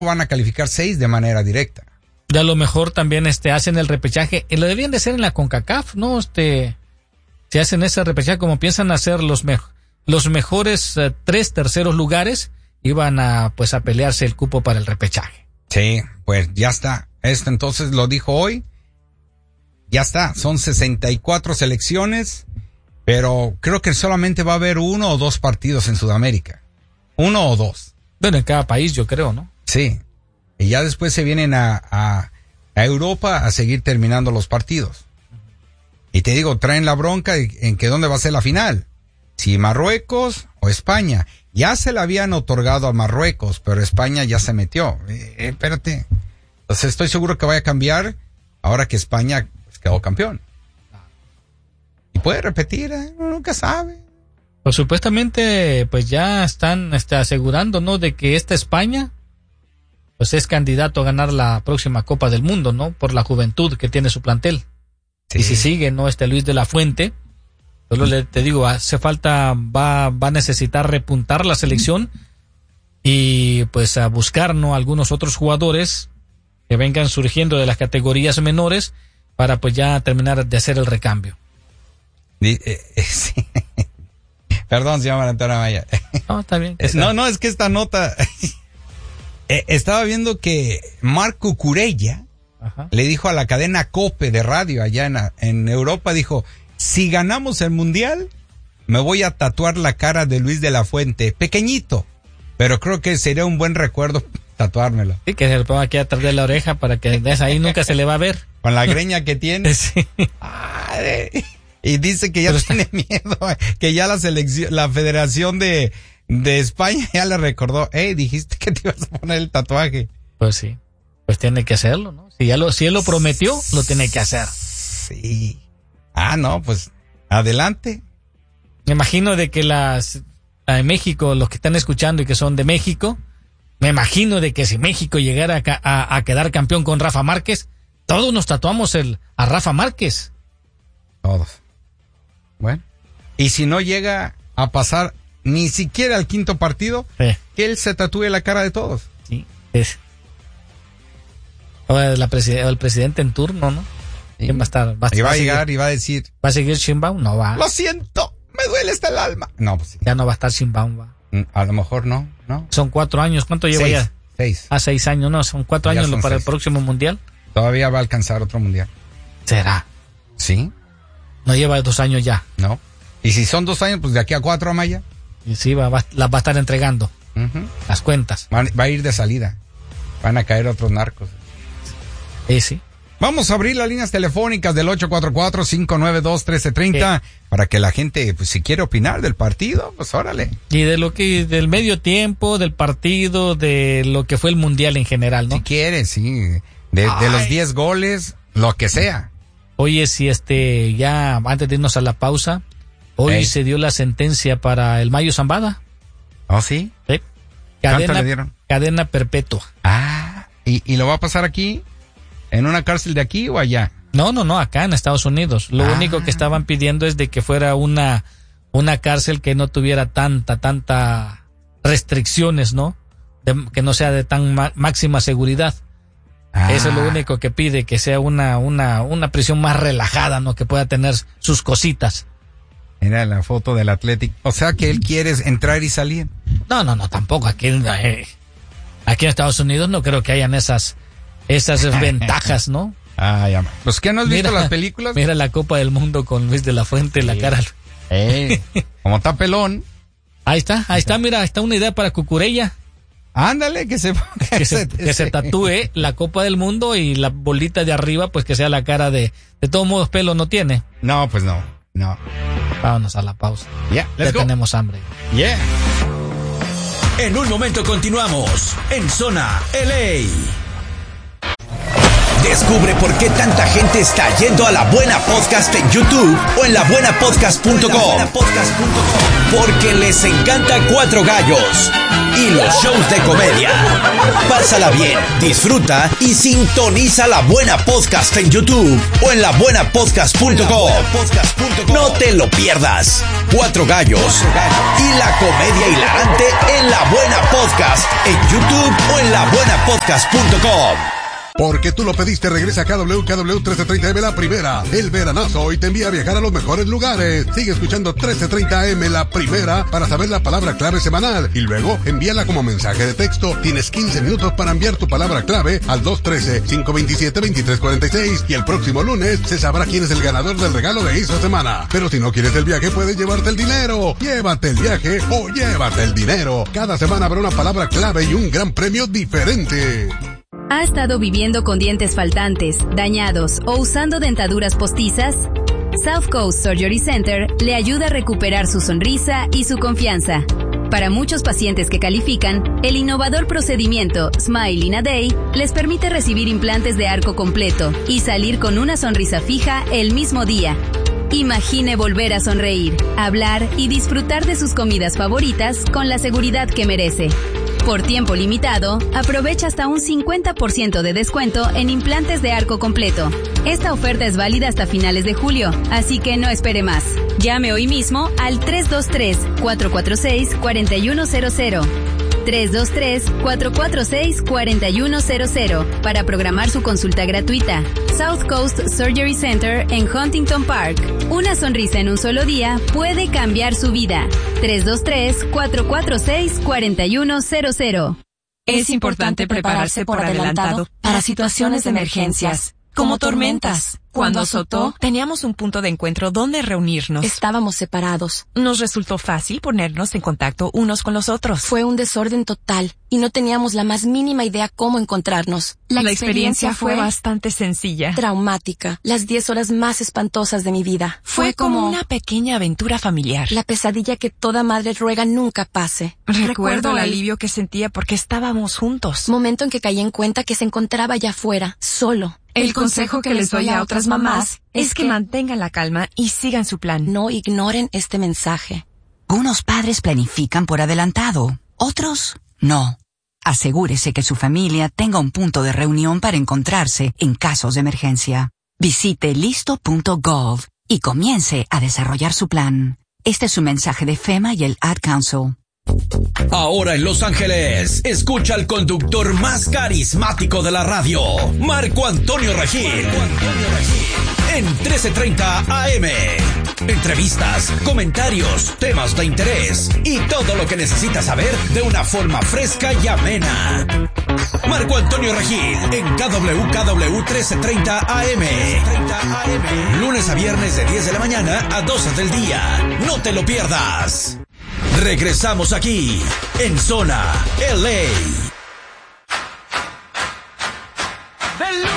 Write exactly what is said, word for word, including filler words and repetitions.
van a calificar seis de manera directa. Y a lo mejor también este, hacen el repechaje, y lo debían de hacer en la CONCACAF, ¿no? Este, si hacen ese repechaje, como piensan hacer los, me, los mejores uh, tres terceros lugares, iban a, pues, a pelearse el cupo para el repechaje. Sí, pues ya está. Esto entonces lo dijo hoy. Ya está, son sesenta y cuatro selecciones, pero creo que solamente va a haber uno o dos partidos en Sudamérica. Uno o dos. Bueno, en cada país yo creo, ¿no? Sí. Y ya después se vienen a, a, a Europa a seguir terminando los partidos. Y te digo, traen la bronca en que dónde va a ser la final. Si Marruecos o España. Ya se la habían otorgado a Marruecos, pero España ya se metió. Eh, eh, espérate. Entonces estoy seguro que vaya a cambiar ahora que España pues, quedó campeón. Y puede repetir, ¿eh? Uno nunca sabe. Pues supuestamente pues ya están este, asegurando, ¿no? De que esta España pues es candidato a ganar la próxima Copa del Mundo, ¿no? Por la juventud que tiene su plantel. Sí. Y si sigue, ¿no? Este Luis de la Fuente, solo le, te digo, hace falta, va, va a necesitar repuntar la selección y pues a buscar, ¿no? Algunos otros jugadores que vengan surgiendo de las categorías menores para pues ya terminar de hacer el recambio. Eh, eh, sí. Perdón, señor Antonio Maya. No, está bien. Es, no, no, es que esta nota... eh, estaba viendo que Marco Curella Ajá. le dijo a la cadena COPE de radio allá en, en Europa, dijo, si ganamos el Mundial, me voy a tatuar la cara de Luis de la Fuente, pequeñito, pero creo que sería un buen recuerdo tatuármelo. Sí, que se lo ponga aquí atrás de la oreja para que desde ahí nunca se le va a ver. Con la greña que tiene. Sí. Ay, y dice que ya Pero tiene miedo, que ya la selección, la Federación de, de España ya le recordó, hey, dijiste que te ibas a poner el tatuaje. Pues sí, pues tiene que hacerlo, ¿no? Si ya lo, si él lo prometió, lo tiene que hacer. Sí. Ah, no, pues, adelante. Me imagino de que las, en México, los que están escuchando y que son de México, me imagino de que si México llegara a, a, a quedar campeón con Rafa Márquez, todos nos tatuamos el, a Rafa Márquez. Todos. Bueno, y si no llega a pasar ni siquiera al quinto partido, sí. que él se tatúe la cara de todos. Sí, es. O la preside- el presidente en turno, ¿no? Sí. ¿Quién va a estar? ¿Va, y va, va a llegar seguir, y va a decir... ¿Va a seguir Sheinbaum? No va. Lo siento, me duele hasta el alma. No, pues sí. Ya no va a estar Sheinbaum, va. A lo mejor no, ¿no? Son cuatro años, ¿cuánto lleva seis, ya? Seis. Ah, seis años, no, son cuatro ya años son para seis. El próximo mundial. Todavía va a alcanzar otro mundial. ¿Será? Sí. No lleva dos años ya. No. Y si son dos años, pues de aquí a cuatro, Amaya. Y sí, va, va, las va a estar entregando. Uh-huh. Las cuentas. Va, va a ir de salida. Van a caer otros narcos. Sí, sí. Vamos a abrir las líneas telefónicas del ocho cuatro cuatro, cinco nueve dos, uno tres tres cero para que la gente, pues si quiere opinar del partido, pues órale. Y de lo que, del medio tiempo, del partido, de lo que fue el mundial en general, ¿no? Si quiere, sí. De, de los diez goles, lo que sea. Oye, si este, ya antes de irnos a la pausa, hoy Ey. se dio la sentencia para el Mayo Zambada. ¿Oh, sí? Sí. Cadena, ¿cuánto le dieron? Cadena perpetua. Ah, ¿y, y lo va a pasar aquí? ¿En una cárcel de aquí o allá? No, no, no, acá en Estados Unidos. Lo ah. único que estaban pidiendo es de que fuera una, una cárcel que no tuviera tanta, tanta restricciones, ¿no? De, que no sea de tan ma- máxima seguridad. Ah. Eso es lo único que pide, que sea una, una, una prisión más relajada, ¿no? Que pueda tener sus cositas. Mira la foto del Athletic. O sea que él quiere entrar y salir. No, no, no, tampoco. Aquí, eh, aquí en Estados Unidos no creo que hayan esas, esas ventajas, ¿no? Ah, ya. Pues ¿qué no has visto mira, las películas? Mira la Copa del Mundo con Luis de la Fuente, sí. La cara. Eh, como está pelón. Ahí está, ahí está, mira, está una idea para Cucurella. Ándale, que se que se, que se tatúe la Copa del Mundo y la bolita de arriba, pues que sea la cara de... De todos modos, pelo no tiene. No, pues no, no. Vámonos a la pausa. Yeah, ya go. tenemos hambre. Yeah. En un momento continuamos en Zona L A. Descubre por qué tanta gente está yendo a La Buena Podcast en YouTube o en la buena podcast punto com. Porque les encanta Cuatro Gallos y los shows de comedia. Pásala bien, disfruta y sintoniza La Buena Podcast en YouTube o en la buena podcast punto com. No te lo pierdas. Cuatro Gallos y la comedia hilarante en La Buena Podcast en YouTube o en la buena podcast punto com. Porque tú lo pediste, regresa a K W K W trece treinta A M La Primera, el veranazo, y te envía a viajar a los mejores lugares. Sigue escuchando trece treinta A M La Primera para saber la palabra clave semanal y luego envíala como mensaje de texto. Tienes quince minutos para enviar tu palabra clave al dos uno tres, cinco dos siete, dos tres cuatro seis y el próximo lunes se sabrá quién es el ganador del regalo de esa semana. Pero si no quieres el viaje, puedes llevarte el dinero. Llévate el viaje o llévate el dinero. Cada semana habrá una palabra clave y un gran premio diferente. ¿Ha estado viviendo con dientes faltantes, dañados o usando dentaduras postizas? South Coast Surgery Center le ayuda a recuperar su sonrisa y su confianza. Para muchos pacientes que califican, el innovador procedimiento Smile in a Day les permite recibir implantes de arco completo y salir con una sonrisa fija el mismo día. Imagine volver a sonreír, hablar y disfrutar de sus comidas favoritas con la seguridad que merece. Por tiempo limitado, aprovecha hasta un cincuenta por ciento de descuento en implantes de arco completo. Esta oferta es válida hasta finales de julio, así que no espere más. Llame hoy mismo al tres dos tres, cuatro cuatro seis, cuatro uno cero cero. tres dos tres, cuatro cuatro seis, cuatro uno cero cero para programar su consulta gratuita. South Coast Surgery Center en Huntington Park. Una sonrisa en un solo día puede cambiar su vida. tres dos tres, cuatro cuatro seis, cuatro uno cero cero. Es importante prepararse por adelantado para situaciones de emergencias, como tormentas. Cuando azotó, teníamos un punto de encuentro donde reunirnos. Estábamos separados. Nos resultó fácil ponernos en contacto unos con los otros. Fue un desorden total y no teníamos la más mínima idea cómo encontrarnos. La, la experiencia, experiencia fue bastante sencilla. Traumática. Las diez horas más espantosas de mi vida. Fue, fue como una pequeña aventura familiar. La pesadilla que toda madre ruega nunca pase. Recuerdo, Recuerdo el alivio que sentía porque estábamos juntos. Momento en que caí en cuenta que se encontraba allá afuera, solo. El consejo que les doy a otras mamás es que mantengan la calma y sigan su plan. No ignoren este mensaje. Unos padres planifican por adelantado, otros no. Asegúrese que su familia tenga un punto de reunión para encontrarse en casos de emergencia. Visite listo punto gov y comience a desarrollar su plan. Este es su mensaje de FEMA y el Ad Council. Ahora en Los Ángeles, escucha al conductor más carismático de la radio, Marco Antonio Regil, en trece treinta A M. Entrevistas, comentarios, temas de interés y todo lo que necesitas saber de una forma fresca y amena. Marco Antonio Regil en K W K W trece treinta A M. Lunes a viernes de diez de la mañana a doce del día. No te lo pierdas. Regresamos aquí, en Zona L A.